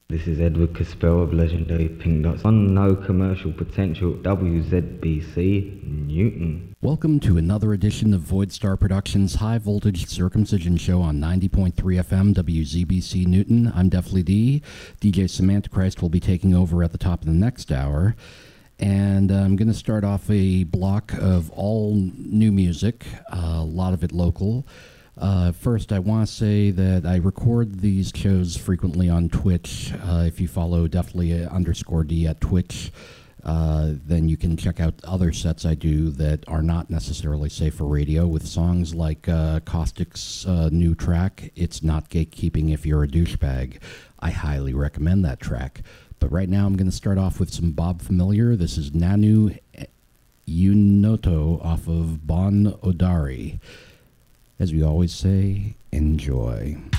This is Edward Caspell of Legendary Pink Dots on No Commercial Potential WZBC Newton. Welcome to another edition of Voidstar Productions' High Voltage Circumcision Show on 90.3 FM WZBC Newton. I'm Deathly D. DJ Samantichrist will be taking over at the top of the next hour. And I'm going to start off a block of all new music, a lot of it local. First, I want to say that I record these shows frequently on Twitch. If you follow Deathly_D at Twitch, then you can check out other sets I do that are not necessarily safe for radio, with songs like Caustic's new track, It's Not Gatekeeping If You're a Douchebag. I highly recommend that track. But right now I'm going to start off with some Bob Familiar. This is Nanu Unoto off of Bon Odari. As we always say, enjoy.